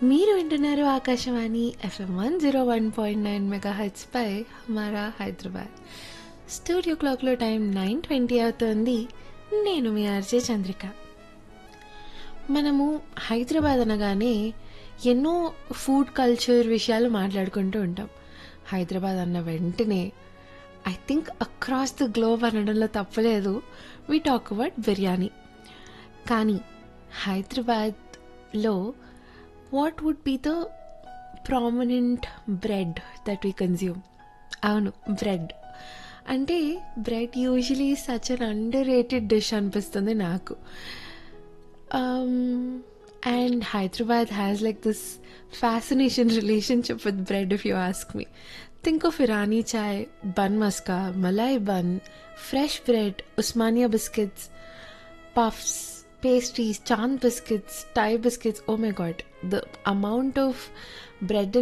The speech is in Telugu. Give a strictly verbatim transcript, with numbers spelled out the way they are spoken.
మీరు వింటున్నారు Akashvani FM one zero one point nine mega H పై హమారా హైదరాబాద్. స్టూడియో క్లాక్లో టైం నైన్ ట్వంటీ అవుతుంది. నేను మీ ఆర్జే చంద్రిక. మనము హైదరాబాద్ అనగానే ఎన్నో ఫుడ్ కల్చర్ విషయాలు మాట్లాడుకుంటూ ఉంటాం. హైదరాబాద్ అన్న వెంటనే I think across the globe అనడంలో తప్పలేదు, వి టాక్ అబౌట్ బిర్యానీ. కానీ హైదరాబాద్లో what would be the prominent bread that we consume? అవును, బ్రెడ్. అంటే bread usually such an under rated dish అనిపిస్తుంది నాకు. And Hyderabad has like this fascination relationship with bread if you ask me. Think of Irani chai, bun maska, Malay bun, fresh bread, Osmania biscuits, puffs, pastries, chan biscuits, Thai biscuits. Oh my god, the amount of bread